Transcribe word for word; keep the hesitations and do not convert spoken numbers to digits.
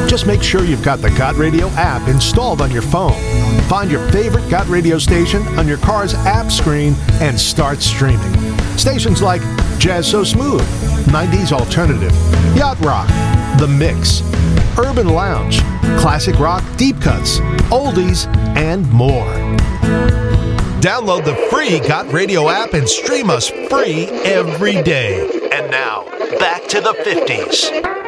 Just make sure you've got the Got Radio app installed on your phone. Find your favorite Got Radio station on your car's app screen and start streaming. Stations like Jazz So Smooth, nineties Alternative, Yacht Rock, The Mix, Urban Lounge, Classic Rock Deep Cuts, Oldies, and more. Download the free Got Radio app and stream us free every day. And now, back to the fifties.